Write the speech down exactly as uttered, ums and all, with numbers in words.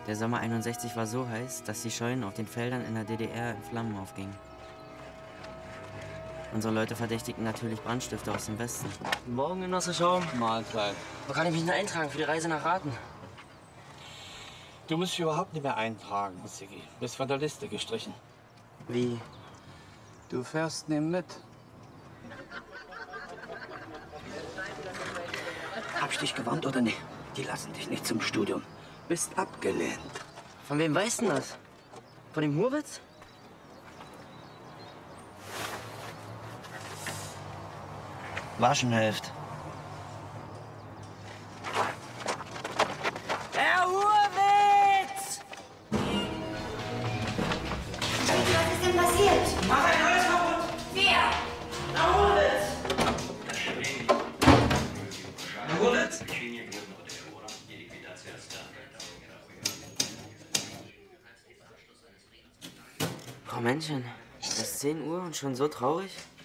Der Sommer einundsechzig war so heiß, dass die Scheunen auf den Feldern in der D D R in Flammen aufgingen. Unsere Leute verdächtigten natürlich Brandstifter aus dem Westen. Guten Morgen, Genosse Schaum. Mahlzeit. Wo kann ich mich denn eintragen für die Reise nach Raten? Du musst dich überhaupt nicht mehr eintragen, Siggi. Bist von der Liste gestrichen. Wie? Du fährst neben mit. Hab ich dich gewarnt oder nicht? Die lassen dich nicht zum Studium. Bist abgelehnt. Von wem weißt du das? Von dem Hurwitz? Waschenhilft. Herr Hurwitz! Was ist denn passiert? Mach ein alles kaputt! Wer? Herr Hurwitz! Herr Hurwitz! Frau Männchen, es ist zehn Uhr und schon so traurig?